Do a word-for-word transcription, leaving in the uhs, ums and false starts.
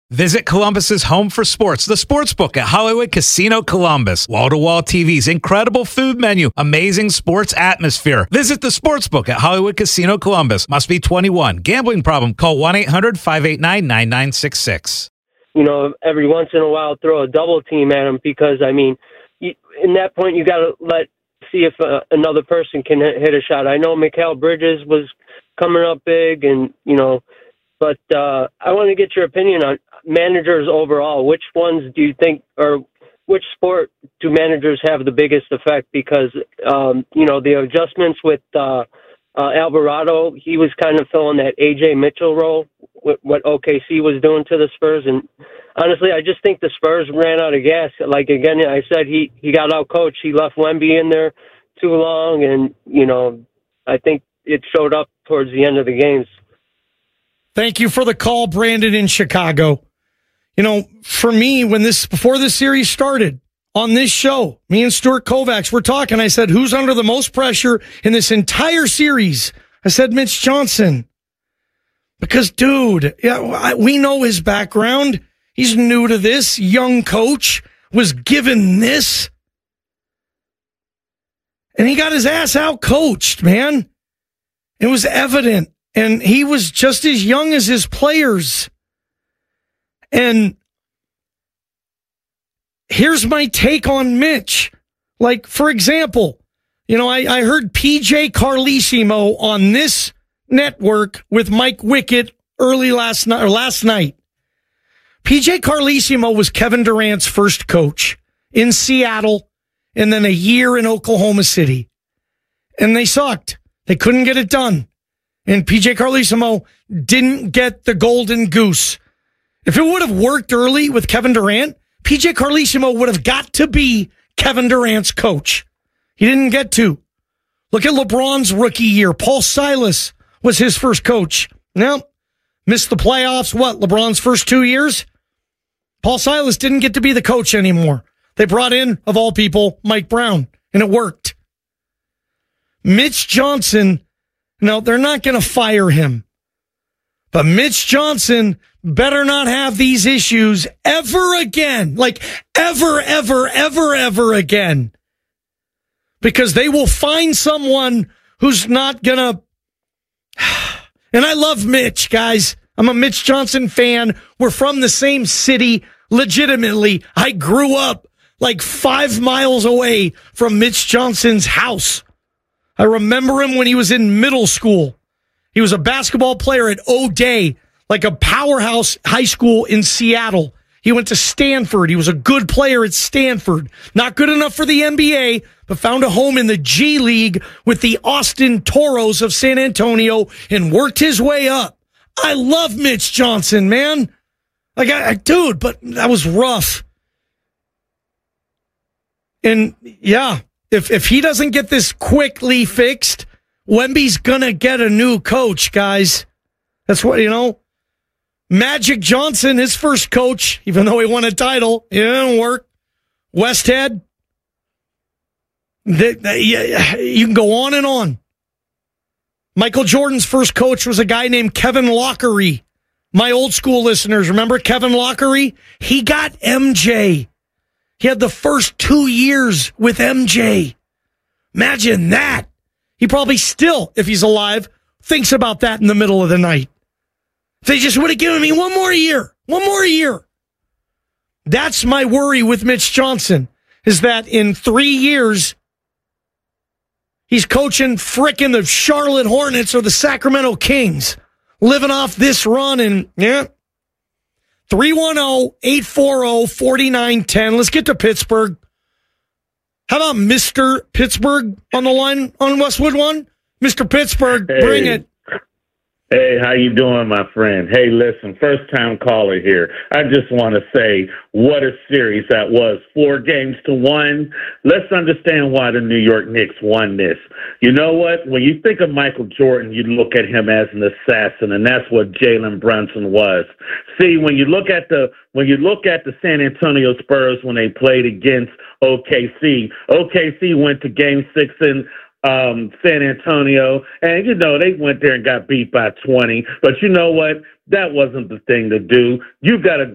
Visit Columbus's home for sports, the Sportsbook at Hollywood Casino Columbus. Wall-to-wall T Vs, incredible food menu, amazing sports atmosphere. Visit the Sportsbook at Hollywood Casino Columbus. Must be twenty-one. Gambling problem? Call one eight hundred five eight nine nine nine six six. You know, every once in a while throw a double team at him because, I mean, you, in that point you got to let see if uh, another person can hit, hit a shot. I know Mikal Bridges was coming up big, and, you know, but uh, I want to get your opinion on managers overall. Which ones do you think, or which sport do managers have the biggest effect? Because, um, you know, the adjustments with uh, uh, Alvarado, he was kind of filling that A J Mitchell role, with what O K C was doing to the Spurs. And honestly, I just think the Spurs ran out of gas. Like, again, I said he, he got out-coached. He left Wemby in there too long, and, you know, I think it showed up towards the end of the games. Thank you for the call, Brandon in Chicago. You know, for me, when this before this series started on this show, me and Stuart Kovacs were talking. I said, who's under the most pressure in this entire series? I said, Mitch Johnson. Because, dude, yeah, we know his background. He's new to this. Young coach was given this. And he got his ass out coached, man. It was evident. And he was just as young as his players. And here's my take on Mitch. Like, for example, you know, I, I heard P J Carlesimo on this network with Mike Wickett early last night or last night. P J Carlesimo was Kevin Durant's first coach in Seattle and then a year in Oklahoma City. And they sucked. They couldn't get it done. And P J Carlesimo didn't get the golden goose. If it would have worked early with Kevin Durant, P J Carlesimo would have got to be Kevin Durant's coach. He didn't get to. Look at LeBron's rookie year. Paul Silas was his first coach. Now, missed the playoffs, what, LeBron's first two years? Paul Silas didn't get to be the coach anymore. They brought in, of all people, Mike Brown, and it worked. Mitch Johnson, no, they're not going to fire him. But Mitch Johnson better not have these issues ever again. Like, ever, ever, ever, ever again. Because they will find someone who's not going to... And I love Mitch, guys. I'm a Mitch Johnson fan. We're from the same city, legitimately. I grew up like five miles away from Mitch Johnson's house. I remember him when he was in middle school. He was a basketball player at O'Day, like a powerhouse high school in Seattle. He went to Stanford. He was a good player at Stanford. Not good enough for the N B A, but found a home in the G League with the Austin Toros of San Antonio and worked his way up. I love Mitch Johnson, man. Like, I, I dude, but that was rough. And yeah, if if he doesn't get this quickly fixed, Wemby's gonna get a new coach, guys. That's what, you know. Magic Johnson, his first coach, even though he won a title, it didn't work. Westhead. They, they, yeah, you can go on and on. Michael Jordan's first coach was a guy named Kevin Lockery. My old school listeners, remember Kevin Lockery? He got M J. He had the first two years with M J. Imagine that. He probably still, if he's alive, thinks about that in the middle of the night. If they just would have given me one more year, one more year. That's my worry with Mitch Johnson, is that in three years, he's coaching frickin' the Charlotte Hornets or the Sacramento Kings, living off this run. And yeah, three one zero, eight four zero, four nine one zero. Let's get to Pittsburgh. How about Mister Pittsburgh on the line on Westwood One? Mister Pittsburgh, hey. Bring it. Hey, how you doing, my friend? Hey, listen, first-time caller here. I just want to say what a series that was. Four games to one. Let's understand why the New York Knicks won this. You know what? When you think of Michael Jordan, you look at him as an assassin, and that's what Jalen Brunson was. See, when you look at the when you look at the San Antonio Spurs when they played against O K C, O K C went to Game Six in Um, San Antonio, and you know they went there and got beat by twenty. But you know what? That wasn't the thing to do. You got to